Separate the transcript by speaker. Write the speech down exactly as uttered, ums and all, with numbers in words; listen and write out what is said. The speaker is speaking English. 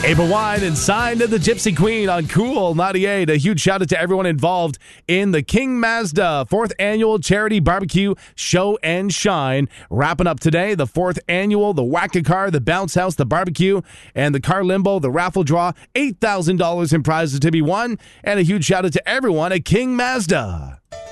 Speaker 1: April Wine and Sign of the Gypsy Queen on Cool ninety-eight. A huge shout out to everyone involved in the King Mazda fourth Annual Charity Barbecue Show and Shine. Wrapping up today, the fourth Annual, the Whack-A-Car, the Bounce House, the Barbecue, and the Car Limbo, the raffle draw. eight thousand dollars in prizes to be won. And a huge shout out to everyone at King Mazda.